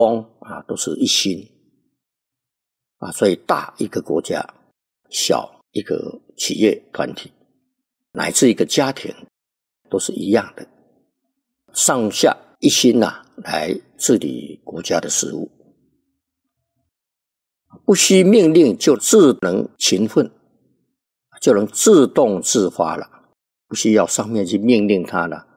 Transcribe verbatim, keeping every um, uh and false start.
翁啊都是一心啊，所以大一个国家，小一个企业团体，乃至一个家庭都是一样的，上下一心啊来治理国家的事务，不需命令就自能勤奋，就能自动自发了，不需要上面去命令他了，